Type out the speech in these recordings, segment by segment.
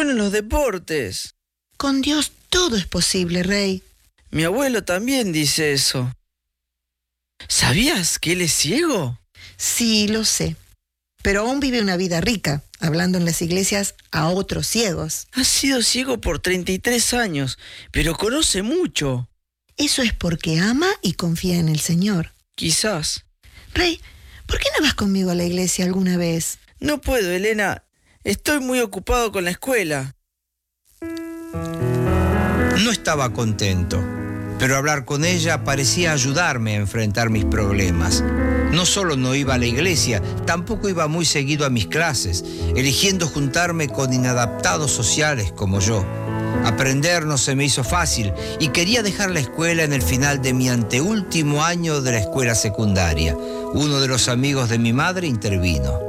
bueno en los deportes. Con Dios todo es posible, Rey. Mi abuelo también dice eso. ¿Sabías que él es ciego? Sí, lo sé. Pero aún vive una vida rica, hablando en las iglesias a otros ciegos. Ha sido ciego por 33 años, pero conoce mucho. Eso es porque ama y confía en el Señor. Quizás. Rey, ¿por qué no vas conmigo a la iglesia alguna vez? No puedo, Elena. Estoy muy ocupado con la escuela. No estaba contento, pero hablar con ella parecía ayudarme a enfrentar mis problemas. No solo no iba a la iglesia, tampoco iba muy seguido a mis clases, eligiendo juntarme con inadaptados sociales como yo. Aprender no se me hizo fácil y quería dejar la escuela en el final de mi anteúltimo año de la escuela secundaria. Uno de los amigos de mi madre intervino.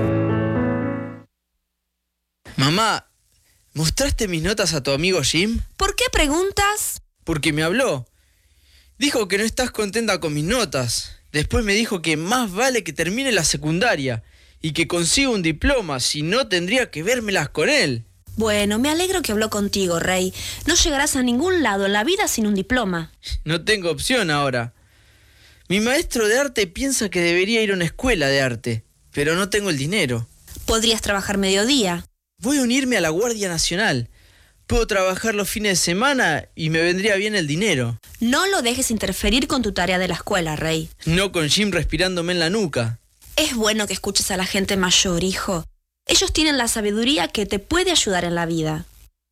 Mamá, ¿mostraste mis notas a tu amigo Jim? ¿Por qué preguntas? Porque me habló. Dijo que no estás contenta con mis notas. Después me dijo que más vale que termine la secundaria y que consiga un diploma, si no tendría que vérmelas con él. Bueno, me alegro que habló contigo, Rey. No llegarás a ningún lado en la vida sin un diploma. No tengo opción ahora. Mi maestro de arte piensa que debería ir a una escuela de arte, pero no tengo el dinero. Podrías trabajar mediodía. Voy a unirme a la Guardia Nacional. Puedo trabajar los fines de semana y me vendría bien el dinero. No lo dejes interferir con tu tarea de la escuela, Rey. No con Jim respirándome en la nuca. Es bueno que escuches a la gente mayor, hijo. Ellos tienen la sabiduría que te puede ayudar en la vida.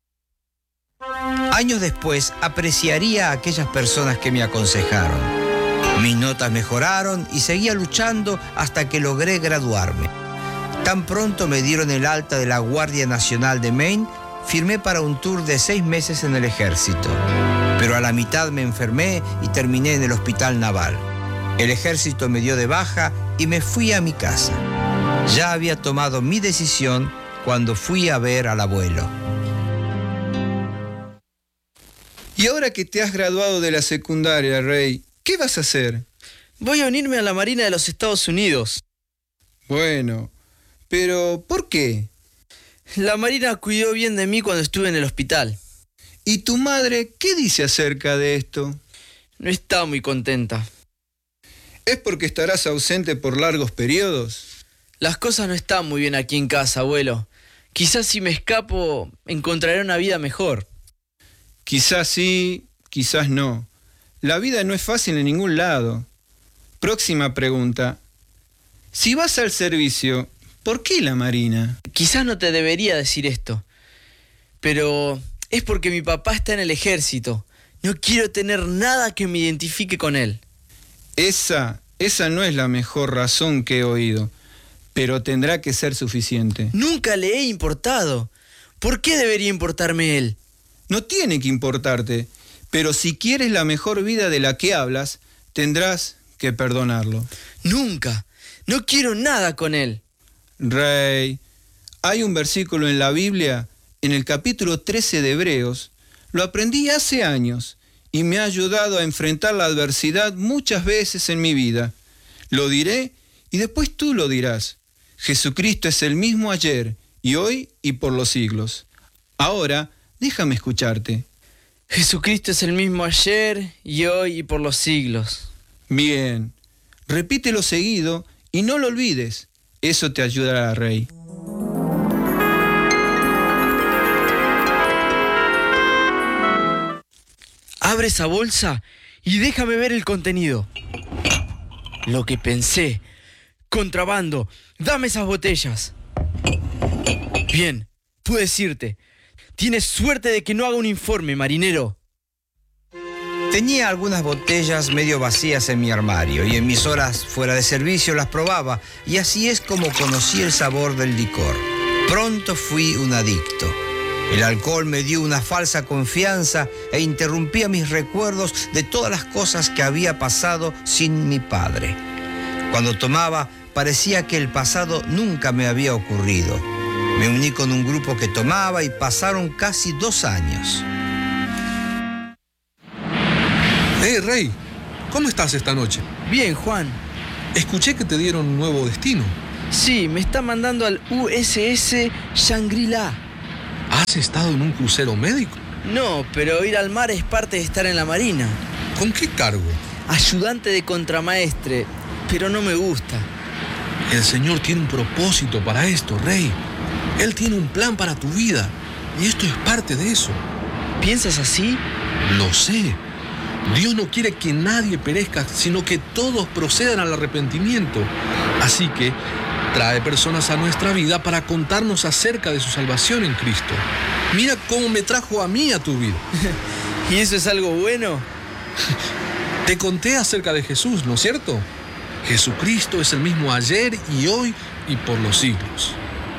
Años después apreciaría a aquellas personas que me aconsejaron. Mis notas mejoraron y seguía luchando hasta que logré graduarme. Tan pronto me dieron el alta de la Guardia Nacional de Maine, firmé para un tour de 6 meses en el ejército. Pero a la mitad me enfermé y terminé en el hospital naval. El ejército me dio de baja y me fui a mi casa. Ya había tomado mi decisión cuando fui a ver al abuelo. Y ahora que te has graduado de la secundaria, Rey, ¿qué vas a hacer? Voy a unirme a la Marina de los Estados Unidos. Bueno, pero ¿por qué? La Marina cuidó bien de mí cuando estuve en el hospital. ¿Y tu madre qué dice acerca de esto? No está muy contenta. ¿Es porque estarás ausente por largos periodos? Las cosas no están muy bien aquí en casa, abuelo. Quizás si me escapo, encontraré una vida mejor. Quizás sí, quizás no. La vida no es fácil en ningún lado. Próxima pregunta. Si vas al servicio, ¿por qué la Marina? Quizás no te debería decir esto, pero es porque mi papá está en el ejército. No quiero tener nada que me identifique con él. Esa no es la mejor razón que he oído, pero tendrá que ser suficiente. Nunca le he importado. ¿Por qué debería importarme él? No tiene que importarte, pero si quieres la mejor vida de la que hablas, tendrás que perdonarlo. Nunca. No quiero nada con él. Rey, hay un versículo en la Biblia, en el capítulo 13 de Hebreos. Lo aprendí hace años y me ha ayudado a enfrentar la adversidad muchas veces en mi vida. Lo diré y después tú lo dirás. Jesucristo es el mismo ayer y hoy y por los siglos. Ahora, déjame escucharte. Jesucristo es el mismo ayer y hoy y por los siglos. Bien, repítelo seguido y no lo olvides. Eso te ayudará, Rey. Abre esa bolsa y déjame ver el contenido. Lo que pensé. Contrabando. Dame esas botellas. Bien, puedes irte. Tienes suerte de que no haga un informe, marinero. Tenía algunas botellas medio vacías en mi armario y en mis horas fuera de servicio las probaba, y así es como conocí el sabor del licor. Pronto fui un adicto. El alcohol me dio una falsa confianza e interrumpía mis recuerdos de todas las cosas que había pasado sin mi padre. Cuando tomaba, parecía que el pasado nunca me había ocurrido. Me uní con un grupo que tomaba y pasaron casi 2 años. Hey, Rey, ¿cómo estás esta noche? Bien, Juan. Escuché que te dieron un nuevo destino. Sí, me está mandando al USS Shangri-La. ¿Has estado en un crucero médico? No, pero ir al mar es parte de estar en la marina. ¿Con qué cargo? Ayudante de contramaestre, pero no me gusta. El Señor tiene un propósito para esto, Rey. Él tiene un plan para tu vida y esto es parte de eso. ¿Piensas así? Lo sé. Dios no quiere que nadie perezca, sino que todos procedan al arrepentimiento. Así que trae personas a nuestra vida para contarnos acerca de su salvación en Cristo. Mira cómo me trajo a mí a tu vida. ¿Y eso es algo bueno? Te conté acerca de Jesús, ¿no es cierto? Jesucristo es el mismo ayer y hoy y por los siglos.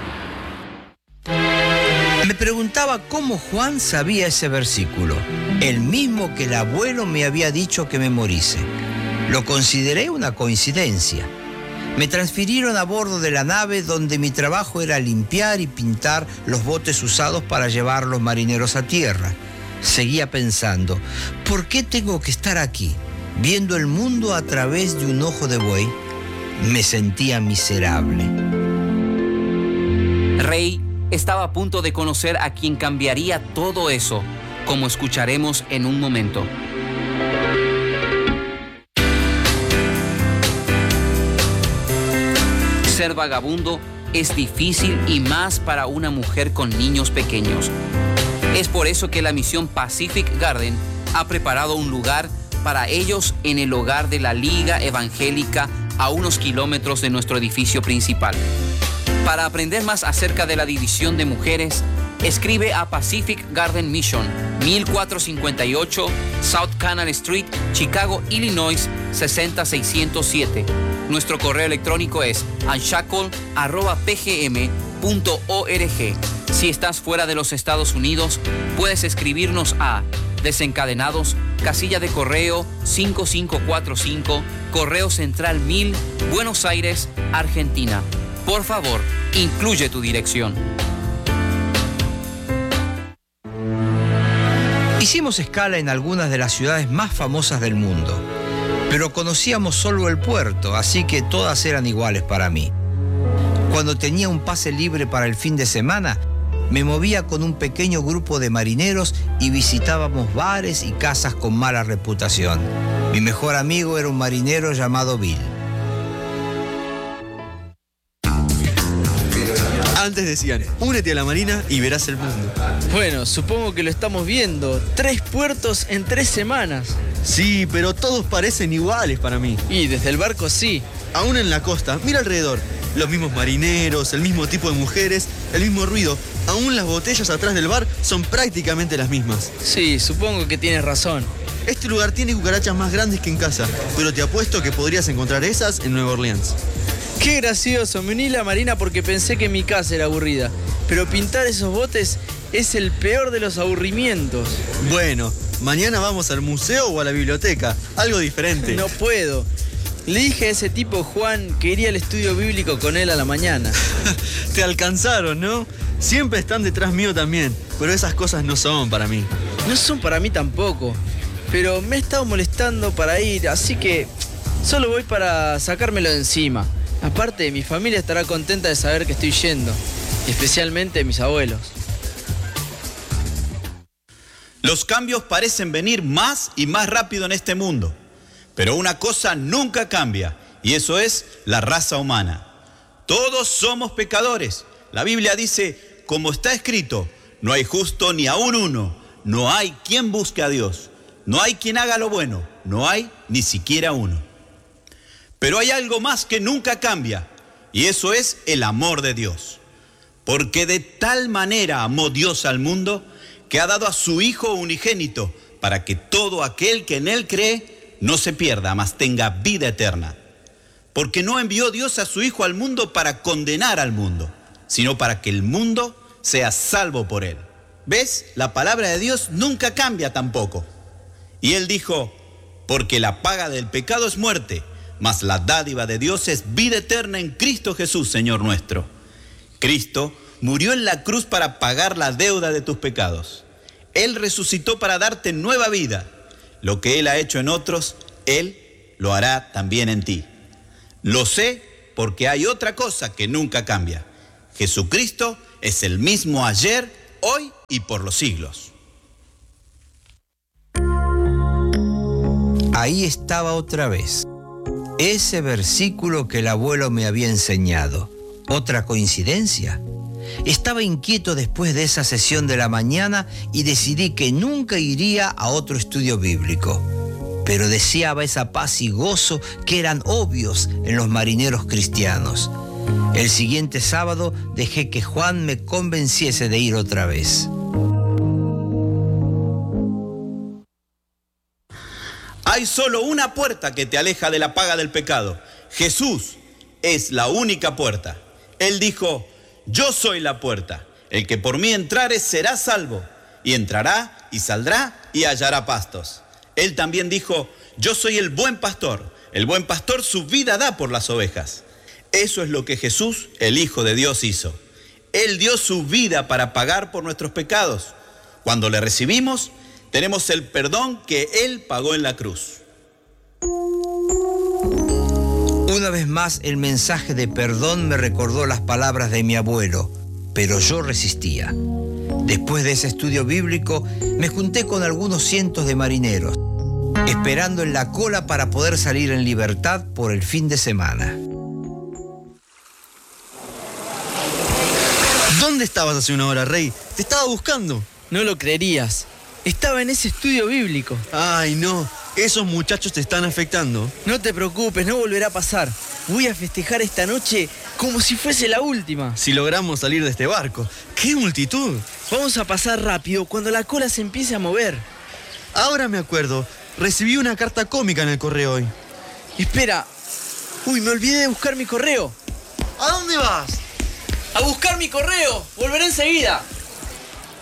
Me preguntaba cómo Juan sabía ese versículo, el mismo que el abuelo me había dicho que memorice. Lo consideré una coincidencia. Me transfirieron a bordo de la nave donde mi trabajo era limpiar y pintar los botes usados para llevar los marineros a tierra. Seguía pensando, ¿por qué tengo que estar aquí, viendo el mundo a través de un ojo de buey? Me sentía miserable. Rey estaba a punto de conocer a quien cambiaría todo eso, como escucharemos en un momento. Ser vagabundo es difícil y más para una mujer con niños pequeños. Es por eso que la misión Pacific Garden ha preparado un lugar para ellos en el hogar de la Liga Evangélica a unos kilómetros de nuestro edificio principal. Para aprender más acerca de la división de mujeres, escribe a Pacific Garden Mission, 1458 South Canal Street, Chicago, Illinois, 60607. Nuestro correo electrónico es unshackle@pgm.org. Si estás fuera de los Estados Unidos, puedes escribirnos a Desencadenados, casilla de correo 5545, Correo Central 1000, Buenos Aires, Argentina. Por favor, incluye tu dirección. Hicimos escala en algunas de las ciudades más famosas del mundo, pero conocíamos solo el puerto, así que todas eran iguales para mí. Cuando tenía un pase libre para el fin de semana, me movía con un pequeño grupo de marineros y visitábamos bares y casas con mala reputación. Mi mejor amigo era un marinero llamado Bill. Antes decían, únete a la marina y verás el mundo. Bueno, supongo que lo estamos viendo. 3 puertos en 3 semanas. Sí, pero todos parecen iguales para mí. Y desde el barco sí. Aún en la costa, mira alrededor. Los mismos marineros, el mismo tipo de mujeres, el mismo ruido. Aún las botellas atrás del bar son prácticamente las mismas. Sí, supongo que tienes razón. Este lugar tiene cucarachas más grandes que en casa, pero te apuesto que podrías encontrar esas en Nueva Orleans. Qué gracioso, me uní a la marina porque pensé que mi casa era aburrida. Pero pintar esos botes es el peor de los aburrimientos. Bueno, mañana vamos al museo o a la biblioteca, algo diferente. No puedo. Le dije a ese tipo Juan que iría al estudio bíblico con él a la mañana. Te alcanzaron, ¿no? Siempre están detrás mío también, pero esas cosas no son para mí. No son para mí tampoco, pero me he estado molestando para ir, así que solo voy para sacármelo de encima. Aparte, mi familia estará contenta de saber que estoy yendo, especialmente mis abuelos. Los cambios parecen venir más y más rápido en este mundo, pero una cosa nunca cambia, y eso es la raza humana. Todos somos pecadores. La Biblia dice, como está escrito, no hay justo ni aún uno, no hay quien busque a Dios, no hay quien haga lo bueno, no hay ni siquiera uno. Pero hay algo más que nunca cambia, y eso es el amor de Dios. Porque de tal manera amó Dios al mundo, que ha dado a su Hijo unigénito, para que todo aquel que en Él cree no se pierda, mas tenga vida eterna. Porque no envió Dios a su Hijo al mundo para condenar al mundo, sino para que el mundo sea salvo por Él. ¿Ves? La palabra de Dios nunca cambia tampoco. Y Él dijo, porque la paga del pecado es muerte, mas la dádiva de Dios es vida eterna en Cristo Jesús, Señor nuestro. Cristo murió en la cruz para pagar la deuda de tus pecados. Él resucitó para darte nueva vida. Lo que Él ha hecho en otros, Él lo hará también en ti. Lo sé porque hay otra cosa que nunca cambia. Jesucristo es el mismo ayer, hoy y por los siglos. Ahí estaba otra vez. Ese versículo que el abuelo me había enseñado. ¿Otra coincidencia? Estaba inquieto después de esa sesión de la mañana y decidí que nunca iría a otro estudio bíblico. Pero deseaba esa paz y gozo que eran obvios en los marineros cristianos. El siguiente sábado dejé que Juan me convenciese de ir otra vez. Hay solo una puerta que te aleja de la paga del pecado. Jesús es la única puerta. Él dijo: yo soy la puerta. El que por mí entrare será salvo. Y entrará y saldrá y hallará pastos. Él también dijo: yo soy el buen pastor. El buen pastor su vida da por las ovejas. Eso es lo que Jesús, el Hijo de Dios, hizo. Él dio su vida para pagar por nuestros pecados. Cuando le recibimos, tenemos el perdón que Él pagó en la cruz. Una vez más, el mensaje de perdón me recordó las palabras de mi abuelo, pero yo resistía. Después de ese estudio bíblico, me junté con algunos cientos de marineros, esperando en la cola para poder salir en libertad por el fin de semana. ¿Dónde estabas hace una hora, Rey? Te estaba buscando. No lo creerías. Estaba en ese estudio bíblico. Ay, no. Esos muchachos te están afectando. No te preocupes, no volverá a pasar. Voy a festejar esta noche como si fuese la última. Si logramos salir de este barco. ¡Qué multitud! Vamos a pasar rápido cuando la cola se empiece a mover. Ahora me acuerdo. Recibí una carta cómica en el correo hoy. Espera. Uy, me olvidé de buscar mi correo. ¿A dónde vas? ¡A buscar mi correo! ¡Volveré enseguida!